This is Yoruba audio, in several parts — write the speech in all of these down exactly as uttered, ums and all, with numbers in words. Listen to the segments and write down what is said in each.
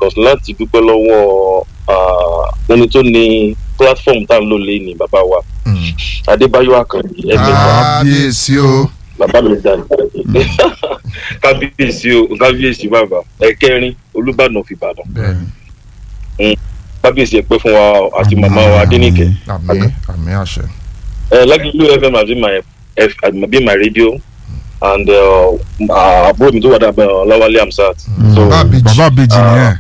because láti dúpẹ́ lọ́wọ́ ẹni tó ní platform tá à ń lò lé ní bàbá wa Adébáyọ̀ Àkàndé ẹ̀mẹ́fà kábíyèsí o bàbá mi dá kábíyèsí o kábíyèsí bàbá ẹ̀kẹrin Olúbàdàn of Ìbàdàn kábíyèsí ẹ pẹ́ fún wa àti màmá wa Adéníkẹ́. àmín àmín àṣẹ. ẹ Lágìlú F M àbí my f àbí my radio and àbúrò mi tó wà dábẹ́ Ọláwálé Hamzat. bàbá bèjì nìyẹn.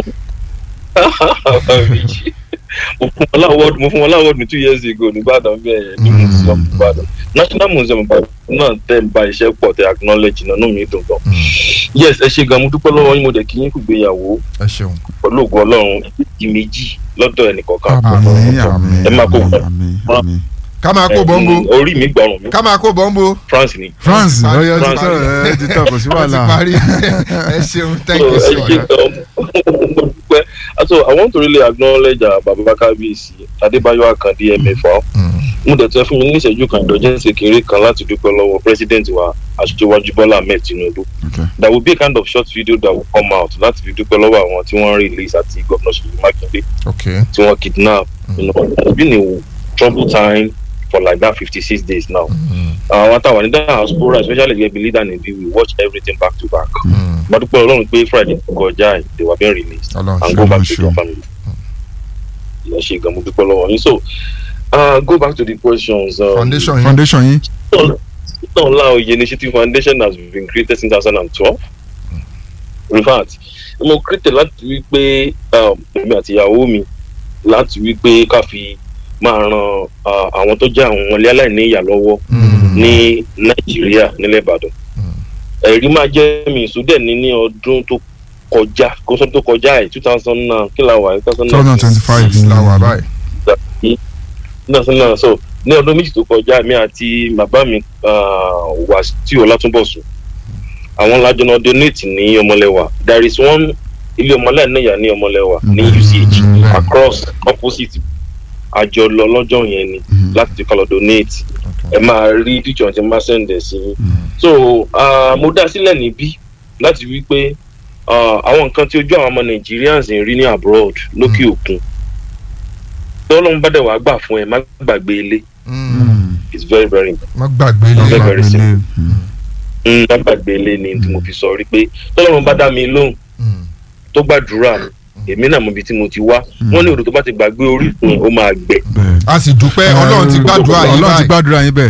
mo fún wọn láwọ́ọ̀dù mo fún wọn láwọ́ọ̀dù ní two years ago nígbàdàn bẹ́ẹ̀ ní museum Ìbàdàn National Museum Ìbàdàn náà tẹ̀ ń bá iṣẹ́ pọ̀ tẹ̀ acknowledge náà mi dùn gan. Yes ẹ ṣe gan mo dúpẹ́ lọ́wọ́ yín mo dẹ̀ kí yín kú gbéyàwó pẹ̀lú ògùn Ọlọ́run ìdí méjì lọ́dọ̀ ẹnìkọ̀ọ̀kan ẹ máa kó bọ́ ká máa kó bọ́ńbó orí mi gbọ́rùn mi ká máa kó bọ́ńbó France ni France ọyọ ti tọ ẹ ti tọ kò sí wàhálà. ẹ ṣeun thank you so much. So I want to really acknowledge uh, Baba Kábíyèsí Adébáyọ̀ Àkàndé ẹ̀mẹ́fà. Mo dẹ̀ tẹ́ fún mi ní ìṣẹ́jú kan ìdọ̀jẹ́ ìṣèkéré kan láti dúpẹ́ lọ́wọ́ president wa Aṣíwájú Bọ́lá Ahmed Tinubu. There will be a kind of short video that will come out láti fi dúpẹ́ lọ́wọ́ àwọn tí wọ́n release àti Gómìnà Ṣèyí Mákindé tí wọ́n kidnap. You know, it's been a trouble time for like that fifty-six days now. Àwọn táwọn ní diaspora especially the leader in we watch everything back to back. But dúpẹ́ Ọlọ́run pé Friday kọjá they were being released and go back to their family. Ẹ ṣe gan mo dúpẹ́ lọ́wọ́ yín. So uh, go back to the questions. Um, foundation yín. foundation yín. Ìtànlá Oyè Initiative Foundation has been created since two thousand twelve. In fact mo create láti wí pé èmi àti ìyàwó mi láti wí pé ká fi máa ran àwọn tó jẹ́ àwọn ilé aláìní ìyá lọ́wọ́ ní Nàìjíríà nílẹ̀ Ìbàdàn. Ẹ̀rí máa jẹ́ mi ìsúdẹ̀ ní ní ọdún tó kọjá kó sọ́dún tó kọjá ẹ̀ two thousand nine kí la wà two thousand twenty-five la wà báyìí. two thousand nine so ní ọdún méjì tó kọjá mi àti bàbá mi Wàsíù Ọlátúnbọ̀sún àwọn lájọ náà donate ní Ọmọlẹ́wà. There is one ilé ọmọlẹ́ẹ̀nìyà ní Ọmọlẹ́wà ní U C H across opposite àjọ lọ lọ́jọ́ yẹn ni láti kọ́ lọ donate ẹ máa rí picture tí máa send ẹ̀ sí. So mo dá sílẹ̀ níbí láti wí pé àwọn nǹkan tí ojú àwọn ọmọ Nigerians ń rí ní abroad lókè òkun tọ́lọ́run bá dẹ̀ wá gbà fún ẹ má gbàgbé ilé. It's very very important. má gbàgbé ilé very very simple. má gbàgbé ilé ni tí mo fi sọ rí pé tọ́lọ́run bá dá mi lóhùn tó gbàdúrà èmi náà mo bi tí mo ti wá wọn ní odò tó bá ti gbàgbé orísun ó máa gbẹ. a sì dúpẹ́ Ọlọ́run ti gbàdúrà yín báyìí Ọlọ́run ti gbàdúrà yín bẹ́ẹ̀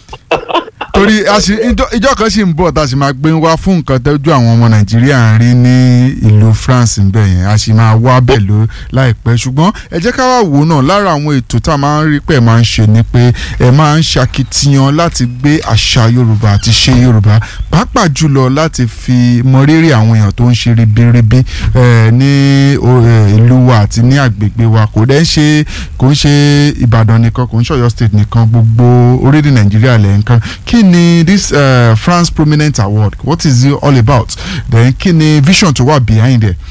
torí ìjọ kan sì ń bọ̀ tá a sì máa gbé wá fún nǹkan tẹ́jú àwọn ọmọ Nàìjíríà ń rí ní ìlú France ńbẹ̀ yẹn a sì máa wá bẹ̀ ló láìpẹ́ ṣùgbọ́n ẹ jẹ́ ká wá wò náà lára àwọn ètò tá a máa ń rí pé ẹ máa ń ṣe ni pé ẹ máa ń ṣakitiyan láti gbé àṣà Yorùbá àti ṣe Yorùbá pàápàá jùlọ láti fi mọrírì àwọn èèyàn tó ń ṣe ribiribi ní ìlú wa àti ní àgbègbè wa kò dẹ́ ṣe kò ń ṣe Ìbàdàn nìkan kò ń ṣe Ọ̀yọ́ state nìkan gbogbo orílẹ̀ Nàìjíríà lẹ́ǹkan kí ni this uh, France Prominent Award what is it all about then kí ni vision tó wà behind it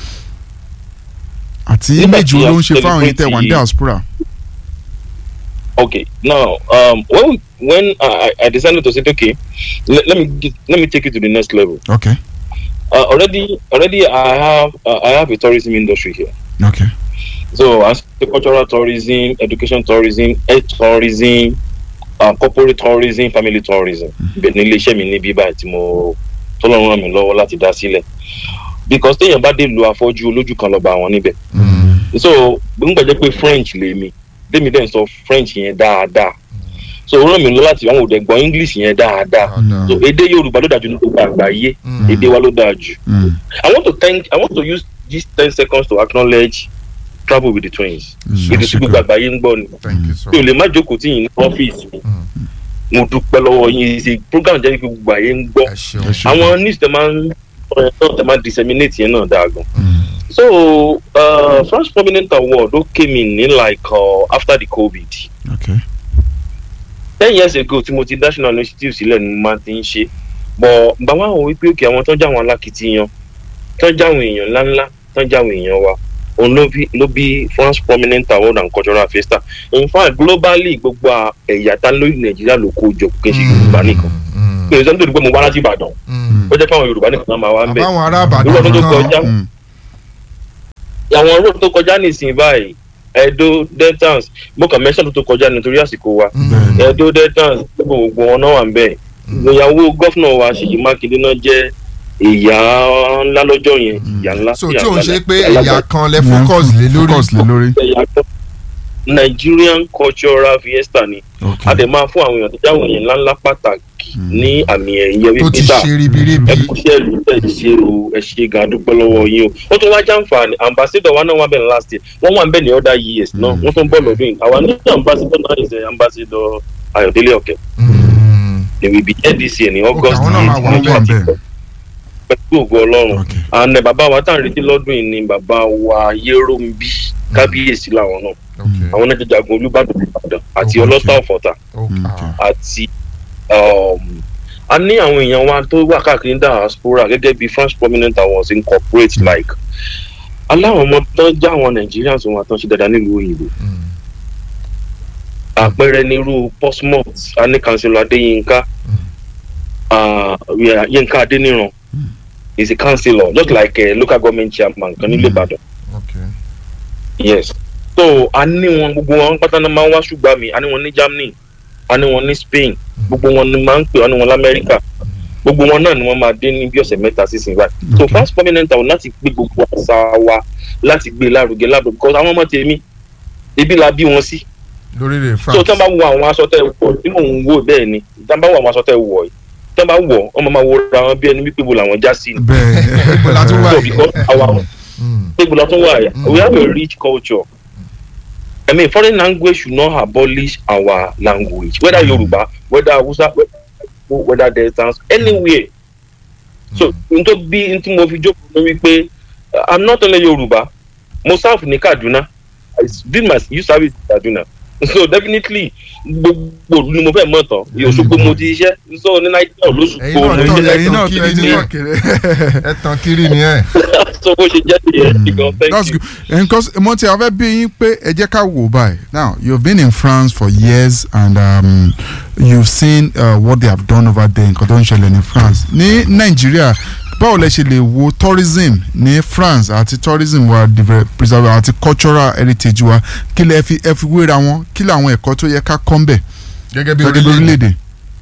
àti image wo ló ń ṣe fáwọn yìí tẹ one diaspora. Okay, now um, when when I, I decided to say okay, let, let me get, let me take you to the next level. Okay. Uh, already already I have uh, I have a tourism industry here. Okay. So as cultural tourism, education tourism, health tourism. Uh, corporate tourism, family tourism. Bẹ́ẹ̀ ni iléeṣẹ́ mi níbí báyìí tí mo tọ́lọ́run ràn mí lọ́wọ́ láti dá sílẹ̀. Because téèyàn bá dé lu afọ́jú olójú kan lọ́ba àwọn níbẹ̀. So nígbà jẹ́ pé French lèmi, Dèmi dẹ̀ ń sọ French yẹn dáadáa. So ó ràn mí lọ láti àwọn òde gbọ́ English yẹn dáadáa. So èdè Yorùbá ló dájú ní gbogbo àgbáyé. Èdè wa ló dájú. I want to thank I want to use these ten seconds to acknowledge Travel with the Twins. Èdè tí gbogbo àgbáyé ń gbọ́ ni. Mi ò lè má jókòó tí yìí ní ọ́fíìsì mi. Mo dúpẹ́ lọ́wọ́ yín ṣe program jẹ́ kí gbogbo àgbáyé ń gbọ́. Àwọn news tẹ máa ń tẹ máa ń disseminate yẹn náà dáa gan. So uh, France Prominent Award ó came in in like uh, after the COVID. Okay. Ten years ago tí mo ti national initiative sílẹ̀ ni mo máa ti ń ṣe. But bàbá àwọn wípé òkè àwọn tó ń jáwọn alákìtìyàn tó ń jáwọn èèyàn ńláńlá tó ń jáwọn èèyàn wa. Òun ló bí ló bí France Prominent Award and Cultural Festival. In fact globally gbogbo ẹ̀yà tá lórí Nàìjíríà ló kó jọ kí n ṣe Yorùbá nìkan. Mi ò sọ nítorí pé mo wá láti Ìbàdàn. Ó jẹ́ pé àwọn Yorùbá nìkan máa wá ń bẹ̀. àbáwọn ará Ìbàdàn náà àwọn road tó kọjá nísìnyí báyìí Edo Deltans mo kàn mẹ́sàn tó kọjá nítorí àsìkò wa Edo Deltans gbogbo wọn náà wà ń bẹ̀ ìyàwó gọ́fúnà wa Ṣèyí Mákindé náà jẹ́ ìyá ńlá lọ́jọ́ yẹn ìyá ńlá. so tí ò ń ṣe pé ẹ̀yà kan lẹ focus lé lórí. Nigerian cultural fiesta ni a dẹ̀ máa fún àwọn èèyàn tó jáwọ́ yẹn ńláńlá pàtàkì ní àmì ẹ̀yẹ wípé ta ẹ kú sẹ́ẹ̀lù ẹ̀ ṣe o ẹ ṣe gan dúpẹ́ lọ́wọ́ yín o wọ́n tún wá jàǹfààní ambassador wa náà wà bẹ́ẹ̀ last year wọ́n wà bẹ́ẹ̀ ní other years náà wọ́n tún bọ̀ lọ́dún yìí àwa ní ambassador náà is ambassador Ayọ̀délé Ọ̀kẹ́ they will be N D C ní August eight pẹ̀lú ògo Ọlọ́run and bàbá wa tá à ń retí lọ́dún yìí ni bàbá wa Yéròmbí kábíyèsí làwọn náà àwọn náà jagun Olúbàdàn Ìbàdàn àti Ọlọ́tà Ọ̀fọ̀tà àti a ní àwọn èèyàn wa tó wà káàkiri diaspora gẹ́gẹ́ bí France Prominent Awards incorporate like aláwọn ọmọ tó já àwọn Nigerians wọn àtúnṣe dáadáa nílùú òyìnbó àpẹẹrẹ nírú Portsmouth a ní Councillor Adéyínká Yínká Adéníran is a councillor just like a local government chairman kan nílùú Ìbàdàn. Yes. So a ní wọn gbogbo wọn pátá náà máa ń wá ṣùgbọ́n mi a ní wọn ní Germany a ní wọn ní Spain gbogbo wọn ni máa ń pè a ní wọn lamẹ́ríkà gbogbo wọn náà ni wọ́n máa dé ní bí ọ̀sẹ̀ mẹ́ta sísìn báyìí. So France Prominent Awards láti gbé gbogbo àṣà wa láti gbé lárugẹ lárugẹ because àwọn ọmọ tèmi ebi la bí wọn sí. lórílẹ̀ France. So tí wọ́n bá wo àwọn aṣọ tẹ́ wọ̀ tí mò ń wò bẹ́ẹ̀ ni tí wọ́n bá wo àwọn aṣọ tẹ́ wọ̀ yìí tí wọ́n bá wọ̀ ọmọ máa wo ra wọn bí ẹni wípé bo làwọn já sí. bẹ́ẹ̀ ibo la tún wà yìí. ibo la tún wà yìí we have a rich culture. I mean, foreign language should not abolish our language, whether mm. Yoruba, whether Hausa, whether Deltans, anywhere. Mm. So, into be into movie joke, we I'm not only Yoruba, myself in Kaduna, I did my youth service in Kaduna. So definitely, gbogbo ni mo fẹ́ mọ̀ tán Òṣogbo mo ti ṣiṣẹ́ so ní Nàìjíríà lóṣogbo ẹ̀yin náà kiri ni ẹ tàn kiri ni ẹ. So bó ṣe jẹ́ nìyẹn gan thank you. That's good because mo ti àwọn bí yín pé ẹ jẹ́ ká wò báyìí now you've been in France for years and um, you've seen uh, what they have done over there nǹkan tó ń ṣẹlẹ̀ ní France ní Nàìjíríà báwo lẹ ṣe lè wo tourism ní France àti tourism wa preserve àti cultural heritage wa kí lẹ fi ẹ fi wéra wọn kí lẹ àwọn ẹ̀kọ́ tó yẹ ká kọ́ ń bẹ̀ gẹ́gẹ́ bí orílẹ̀-èdè.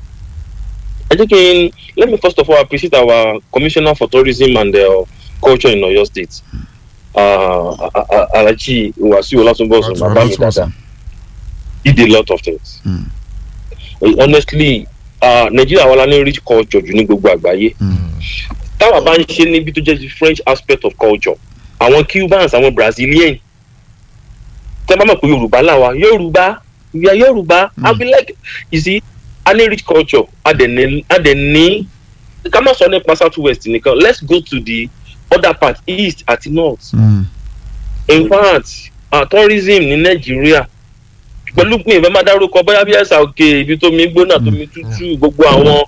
I think in, let me first of all appreciate our Commissioner for Tourism and uh, Culture in Oyo State, uh, Alhaji Wasiu Olatunbosun Babamidada. He did a lot of things. Mm. Uh, honestly, uh, Nigeria wà ní rich culture jù ní gbogbo àgbáyé. Táwa bá ń ṣe níbi tó jẹ́ French aspect of culture, àwọn Cubans, àwọn Brazilian, tẹ́ bá mọ̀ pé Yorùbá làwa, Yorùbá, we are Yorùbá, mm. I be like, you see, a ní rich culture, a dẹ̀ ní, a dẹ̀ ní, ká má sọ nípa South West nìkan, let's go to the other part, East àti North. Mm. In fact, uh, tourism ní Nàìjíríà, pẹ̀lú pé ìfẹ́ máa dárúkọ bóyá bí ẹ̀sà òkè ibi tó mi gbóná tó mi tútù gbogbo àwọn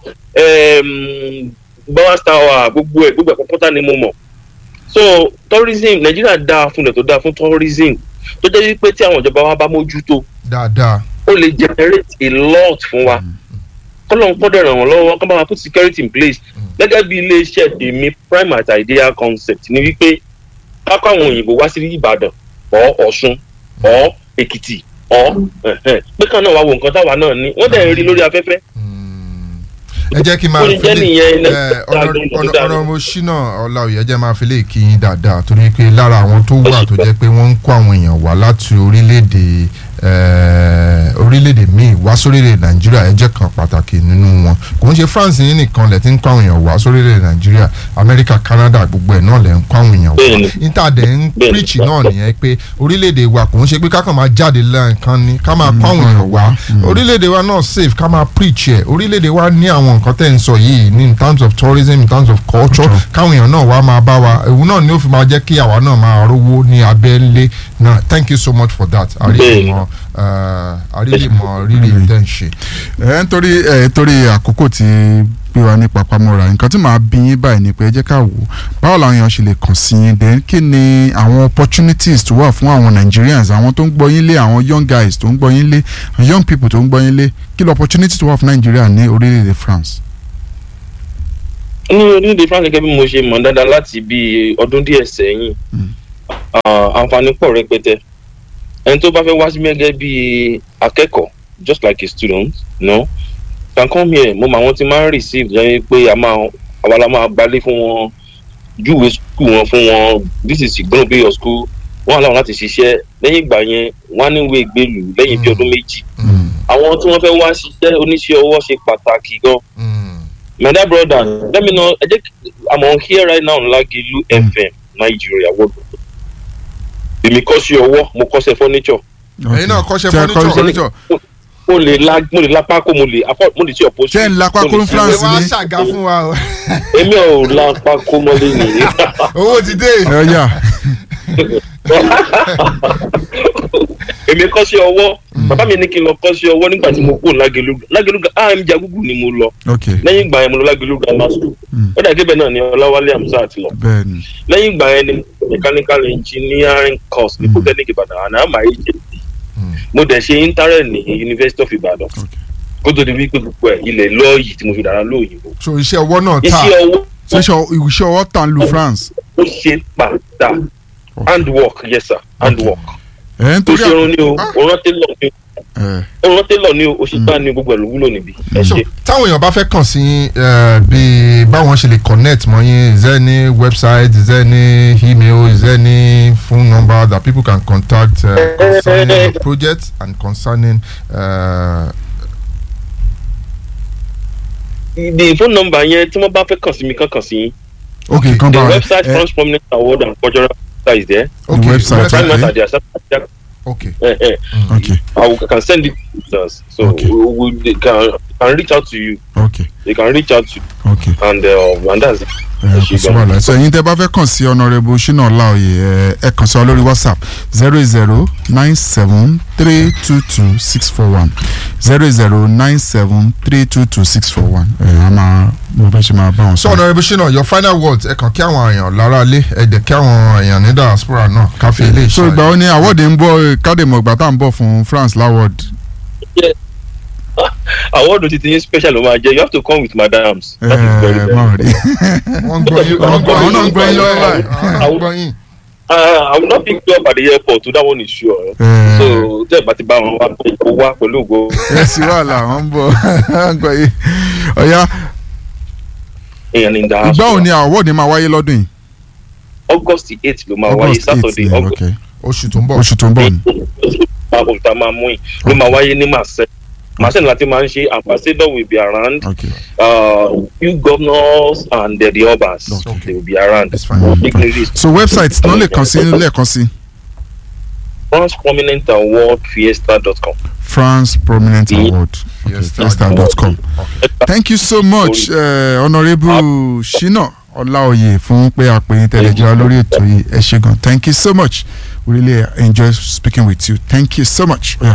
Bower Tower gbogbo ẹ̀ gbogbo ẹ̀ pọ́pọ́tà ni mo mọ̀. So tourism Nàìjíríà dáa fún ẹ̀ tó dáa fún tourism tó jẹ́ wípé tí àwọn ìjọba wa bá mójútó dáadáa ó lè generate a lot fún wa. Kọ́lọ́n kọ́dọ̀ ràn wọ́n lọ́wọ́ kọ́ bá wa put security in place gẹ́gẹ́ bí ilé-iṣẹ́ tèmi prime at idea concept ni wípé kákọ́ àwọn òyìnbó wá sí Ìbàdàn ọ̀ Ọ̀ṣun ọ̀ Èkìtì ọ̀ pé kan náà wá wo nǹkan táwa náà ní wọ́n dẹ̀ ń rí lórí afẹ́fẹ́. ẹ jẹ́ kí n máa fi lè ọ̀nà mo ṣínà Ọláoyè ẹ jẹ́ máa fi lè kí yín dáadáa torí pé lára àwọn tó wà tó jẹ́ pé wọ́n ń kó àwọn èèyàn wá láti orílẹ̀-èdè orílẹ̀-èdè míì wá sórílẹ̀ Nàìjíríà ẹ jẹ́ kan pàtàkì nínú wọn kò ń ṣe France yín nìkan lẹ̀ tí ń kó àwọn èèyàn wá sórílẹ̀ Nàìjíríà Amẹ́ríkà Canada gbogbo ẹ̀ náà lẹ̀ ń kó àwọn èèyàn wá níta dẹ̀ ń preach náà nìyẹn pé orílẹ̀-èdè wa kò ń ṣe pé ká kàn máa jáde lẹ́ẹ̀kan ni ká máa kó àwọn èèyàn wá orílẹ̀-èdè wa náà safe ká máa preach ẹ̀ orílẹ̀-èdè wa ní àwọn nǹkan tẹ́ ń sọ yìí ní in terms of tourism in terms of culture káwọn èèyàn náà wá máa bá wa ewu náà ni ó fi máa jẹ́ kí àwa náà máa rówó ní abẹ́lé náà thank you so much for that àríyìnmọ́ àríyìnmọ́ rírì tẹ́ ń ṣe. ẹ nítorí ẹ nítorí àkókò tí gbé wa ní papamọ́ra nǹkan tí màá bí yín báyìí ni pé ẹ jẹ́ ká wò báwo làwọn èèyàn ṣe lè kàn sí yín then kí ni àwọn opportunities tó wà fún àwọn Nigerians àwọn tó ń gbọ́ yín lé àwọn young guys tó ń gbọ́ yín lé young people tó ń gbọ́ yín lé kí ni opportunity tó wà fún Nigeria ní orílẹ̀-èdè France. ní orílẹ̀-èdè France gẹ́gẹ́ bí mo ṣe mọ̀ dáadáa láti bí ọdún díẹ̀ sẹ́yìn a àǹfààní pọ̀ rẹpẹtẹ ẹni tó bá fẹ́ wá sí gẹ́gẹ́ bí akẹ́kọ̀ọ́ just like a student you know, can come here mo mọ àwọn tí máa ń receive lẹ́yìn pé a máa àwa la máa gbalé fún wọn júwe school wọn fún wọn this is gonna be your school wọn àláwọn láti ṣiṣẹ́ lẹ́yìn ìgbà yẹn wọ́n á níwèé ìgbélú lẹ́yìn bí ọdún méjì àwọn tí wọ́n fẹ́ wá ṣiṣẹ́ oníṣẹ́ ọwọ́ ṣe pàtàkì gan. My dear brother let me know I'm on here right now on Lagelu F M Nigeria world èmi kọ́ṣẹ́ ọwọ́ mo kọ́ṣẹ́ furniture. ẹ̀yin náà kọ́ṣẹ́ furniture. mo lè la mo lè la pákó mo lè afford mo lè ṣe ọ̀pọ̀. ṣé ń la pákó ní France ni. ẹ wá ṣàga fún wa o. èmi ò la pákó mọ́lé nìyí. owó ti dé. ẹ yà. èmi kọ́ṣẹ́ ọwọ́ bàbá mi ní kí n lọ kọ́ṣẹ́ ọwọ́ nígbà tí mo kúrò Lágelú Lágelú A M Jagugu ni mo lọ lẹ́yìn ìgbà yẹn mo lọ Lágelú grammar school ó dà gébẹ̀ náà ni Ọláwálé Hamzat lọ lẹ́yìn ìgbà yẹn ni mechanical engineering course ní Polytechnic Ìbàdàn àná àmà ìjẹ́ mo dẹ̀ ṣe intern ní University of Ìbàdàn kó tó di wípé gbogbo ẹ̀ ilẹ̀ lọ́ọ̀yì tí mo fi dára lóyìnbó. so iṣẹ́ ọwọ́ náà ta iṣẹ́ ọwọ́ ta ń lu France. ó ṣe pàtà handwork yes sir handwork. ẹ ń torí ó ṣe irun ní o òun télọ̀ ní o òun télọ̀ ní o òṣìṣẹ́ ní gbogbo ẹ̀ ló wúlò níbí. táwọn èèyàn bá fẹ́ kàn sí bí báwọn ṣe lè connect mọ́ yín is there any website is there any email is there any phone number that people can contact uh, concerning the project and concerning. Uh, the phone number yẹn tí wọ́n bá fẹ́ kàn sí mi kàn kàn sí yín. okay come back. The website uh, France Prominent Award and Cultural is there. Okay. The website. Okay. Okay. Uh, uh, mm. Okay. I will, can send it to us, so okay. we, we they can can reach out to you. Okay. They can reach out to you. Okay. And uh, and that's it. kò sí wàhálà so ẹ̀yin tẹ́ bá fẹ́ kàn sí Honourable Shina Ọláoyè ẹ kàn sí ọ lórí WhatsApp zero zero nine seven three two two six four one zero zero nine seven three two two six four one ẹ a máa mo fẹ́ ṣe máa bá wọn sọ. so Honourable Shina your final words ẹ kàn kí àwọn èèyàn lára lé ẹ dẹ̀ kí àwọn èèyàn ní diaspora náà káfí ilé iṣẹ́. so ìgbà wo ni awọ́ọ̀dì ń bọ̀ kádẹ́mọ̀ ìgbà tá à ń bọ̀ fún France láwọ́ọ̀dì. Award ti ti special o ma jẹ you have to come with madams. That is very very. wọ́n gbọ́ yín wọ́n gbọ́ yín wọ́n gbọ́ yín wọ́n gbọ́ yín. I will not pick you up at the airport so that one is sure. Uh, so tẹ́ ẹ bá ti bá wọn wá pé kó wá pẹ̀lú ògo. ẹ sì wà là wọ́n ń bọ̀ wọ́n gbọ́ yín. ọ̀ya ìgbà wo ni award máa wáyé lọ́dún yìí. August eight ló máa wáyé Saturday August. oṣù tó ń bọ̀ oṣù tó ń bọ̀ ni. oṣù tó máa mú yìí ló máa wáyé ní Marseille. Marseille láti máa ń ṣe ambassador will be around. Okay. Uh, few governors and the, the others okay. They will be around. That's fine. Okay. So website náà lè kàn sí lẹ́ẹ̀kan sí. France Prominent Award Fiesta dot com. France Prominent Award Fiesta dot com. Thank you so much uh, Honourable Shina Ọláoyè fún pé àpèyìn tẹlẹjọ lórí ètò yìí ẹ ṣé gan. Thank you so much. We really enjoy speaking with you. Thank you so much. Yeah.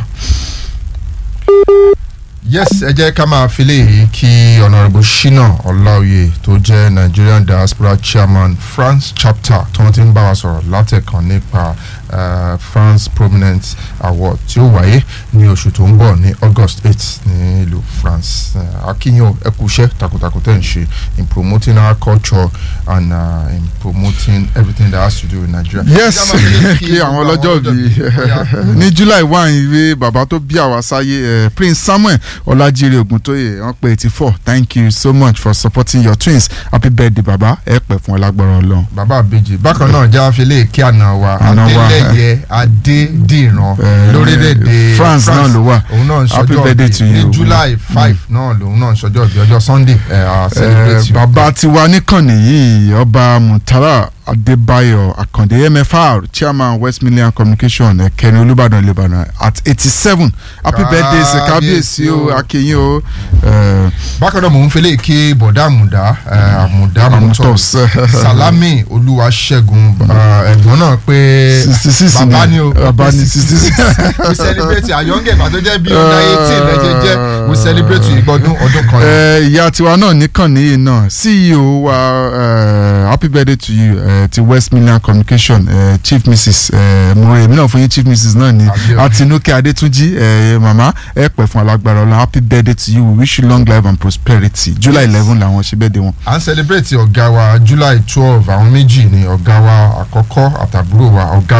yes ẹ jẹ́ ká máa fi léyìí kí Honourable Shina Ọláoyè tó jẹ́ Nigerian Diaspora Chairman France chapter tí wọ́n ti ń bá wa sọ̀rọ̀ látẹ̀kàn nípa uh, France Prominent Award tí ó wáyé ní oṣù tó ń bọ̀ ní August eight ní ìlú France. Uh, akínyìn ẹ kú iṣẹ́ takuntakun tẹ̀ ń ṣe in promoting our culture and uh, in promoting everything that has to do with Nigeria. yes kí àwọn ọlọ́jọ́ bíi ní July one ìwé bàbá tó bí àwa sáyé Prince Samuel Ọlájírè Ògúntóyè wọ́n pé eighty four thank you so much for supporting your twins happy birthday baba ẹ pẹ́ fún ọlágbára Ọlọ́run. bàbá àbèjì bákan náà já fi lè kí àná wa Adélẹ́yẹ Adédìran lórílẹ̀‐èdè France náà ló wà òun náà ń ṣọjọ́ bí ní July five náà lòun náà ń ṣọjọ́ bí ọjọ́ Sunday celebrate. bàbá tiwa níkànnì yìí ọba Murtala Adébáyọ̀ Àkàndé M F R chairman West Midlands Communication ẹ̀kẹ́ni Olúbàdàn Ìbàdàn at eighty seven happy birthday ṣe kábíyèsí o akínyìn o. bákan náà mò ń fẹ́lẹ́ kí bọ̀dá àmùdá àmùdá motors Salami Olúwaṣẹ́gun ẹ̀gbọ́n náà pé bàbá ni o bàbá ni sixty six we celebrate àyọ̀ǹgẹ̀ ìbàdàn jẹ́ bí ọ̀nà eighteen ẹ̀jẹ̀ jẹ́ we celebrate ìgbọ́dún ọdún kan. ìyá tiwa náà níkànnì yìí náà C E O wa happy birthday to you. Uh, ti West Midlands Communication uh, Chief Missus Mure èmi náà fún yín Chief Missus náà ni Àtinúkẹ́ Adétúnjí màmá ẹ pẹ́ fún alágbára Ọlọ́run happy birthday to you we wish you long life and prosperity July eleven làwọn ṣe birthday wọn. à ń celebrate ọ̀gá wa July twelve àwọn méjì ni ọ̀gá wa àkọ́kọ́ àtàbúrò wa ọ̀gá wa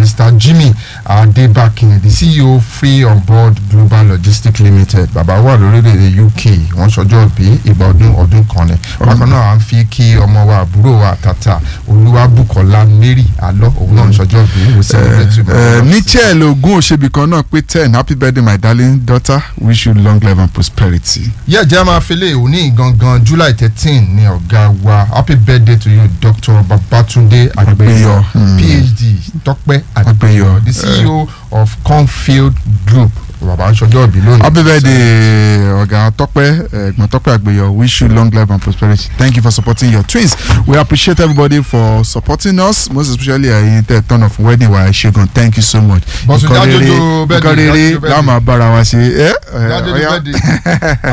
Mister Jimmy Adebakin, the C E O Free On Board Global Logistics Limited. Bàbá wà lórílẹ̀-èdè U K, wọ́n ṣọjọ́ bí ìgbà ọdún ọdún kan ni. Bákan náà à ń fi kí ọmọ wa àbúrò wa Tata Olúwabùkọ́lá Mary Alọ́, òun náà ṣọjọ́ bí. We celebrate you. Nichelle Ogun Oṣebi kan náà pé ten, happy birthday my darling daughter, wish you long life and prosperity. Yeah, jẹ́ máa fi lè òní gangan July thirteen ní ọ̀gá wa, happy birthday to you Doctor Babatunde Agbeyo, P H D Tọ́pẹ́ Agbeyo, the C E O of Cornfield Group. Bàbá ṣọjọ́ ìbí lónìí. Happy birthday ọ̀gá Tọ́pẹ́ ẹ̀gbọ́n Tọ́pẹ́ Agbeyo, wish you long life and prosperity. Thank you for supporting your twins. We appreciate everybody for supporting us, most especially ẹ̀yin tẹ́ turn of wedding wa Ṣẹ́gun. Thank you so much. Bọ́sùn dájọ́jọ́ bẹ́ẹ̀ ni ìkọ́rẹ́rẹ́ láwọn máa bára wa ṣe. dájọ́jọ́ bẹ́ẹ̀ ni.